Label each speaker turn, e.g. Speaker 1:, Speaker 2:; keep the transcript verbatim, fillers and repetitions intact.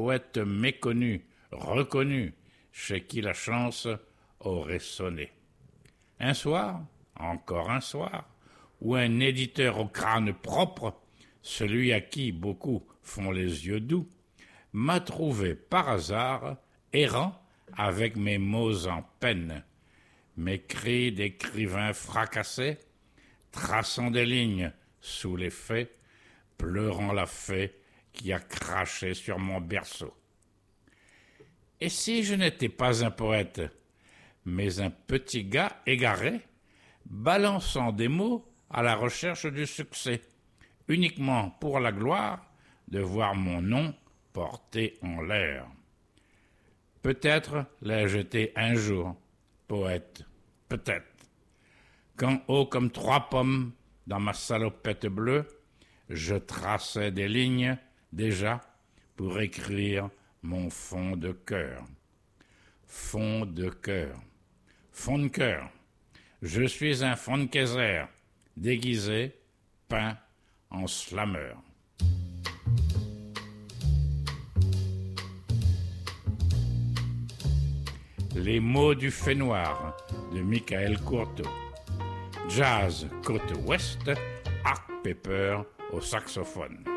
Speaker 1: poète méconnu, reconnu, chez qui la chance aurait sonné. Un soir, encore un soir, où un éditeur au crâne propre, celui à qui beaucoup font les yeux doux, m'a trouvé par hasard errant avec mes mots en peine, mes cris d'écrivain fracassé, traçant des lignes sous les faits, pleurant la fée qui a craché sur mon berceau. Et si je n'étais pas un poète, mais un petit gars égaré, balançant des mots à la recherche du succès, uniquement pour la gloire de voir mon nom porté en l'air. Peut-être l'ai-je été un jour, poète, peut-être, quand haut comme trois pommes dans ma salopette bleue, je traçais des lignes déjà pour écrire mon fond de cœur. Fond de cœur, fond de cœur, je suis un fond de Kaiser, déguisé, peint en slameur. Les mots du fait noir de Michael Courteau. Jazz côte ouest, Art Pepper au saxophone.